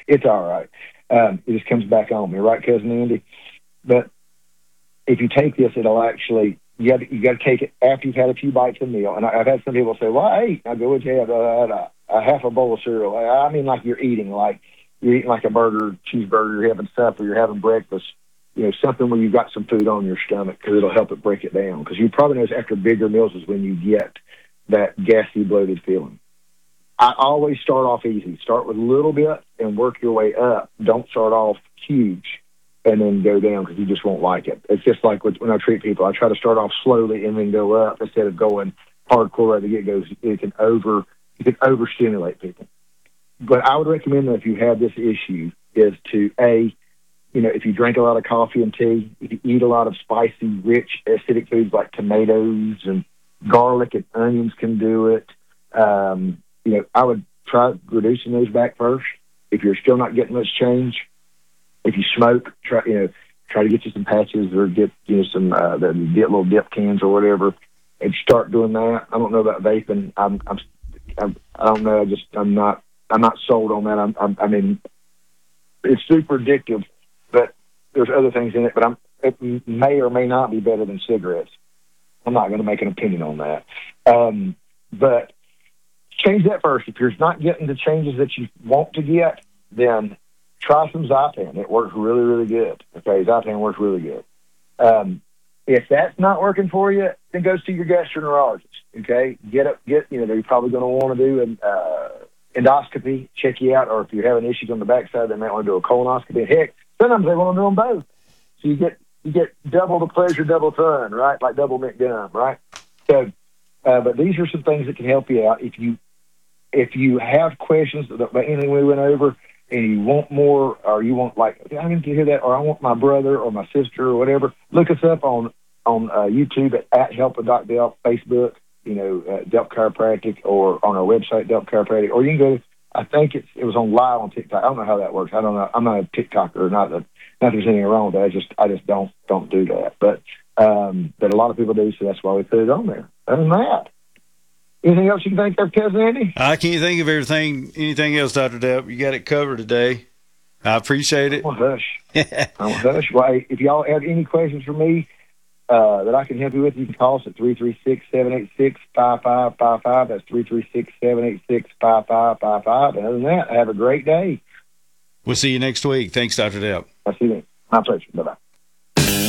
It's all right. It just comes back on me, right, Cousin Andy? But if you take this, it'll actually, you got to take it after you've had a few bites of meal. And I've had some people say, well, I ate. I go, what'd you have? A half a bowl of cereal. I mean, like you're eating like a burger, cheeseburger, you're having supper, you're having breakfast, something where you've got some food on your stomach, because it'll help it break it down. Because you probably notice after bigger meals is when you get that gassy, bloated feeling. I always start off easy. Start with a little bit and work your way up. Don't start off huge and then go down, because you just won't like it. It's just like when I treat people. I try to start off slowly and then go up instead of going hardcore at the get-go. It can overstimulate people. But I would recommend that if you have this issue is to, if you drink a lot of coffee and tea, if you eat a lot of spicy, rich, acidic foods like tomatoes and garlic and onions can do it. I would try reducing those back first. If you're still not getting much change, if you smoke, try to get you some patches or get some get little dip cans or whatever, and start doing that. I don't know about vaping. I don't know. I'm not sold on that. I mean, it's super addictive, but there's other things in it. But it may or may not be better than cigarettes. I'm not going to make an opinion on that. But change that first. If you're not getting the changes that you want to get, then try some Zypan. It works really, really good. Okay, Zypan works really good. If that's not working for you, then go see your gastroenterologist. Okay, they're probably going to want to do an endoscopy, check you out, or if you're having issues on the backside, they might want to do a colonoscopy. Heck, sometimes they want to do them both. So you get double the pleasure, double fun, right? Like double mint gum, right? So, but these are some things that can help you out. If you have questions about anything we went over, and you want more, or you want I didn't hear that, or I want my brother or my sister or whatever, look us up on YouTube at Help with Doc Delp, Facebook, Delp Chiropractic, or on our website, Delp Chiropractic, or you can go. I think it was on live on TikTok. I don't know how that works. I don't know. I'm not a TikToker. Not that there's anything wrong with that. I just don't do that. But a lot of people do, so that's why we put it on there. Other than that. Anything else you can think of, Cousin Andy? I can't think of anything else, Dr. Delp. You got it covered today. I appreciate it. I'm a hush. Well, if y'all have any questions for me that I can help you with, you can call us at 336-786-5555. That's 336-786-5555. And other than that, have a great day. We'll see you next week. Thanks, Dr. Delp. I'll see you then. My pleasure. Bye-bye.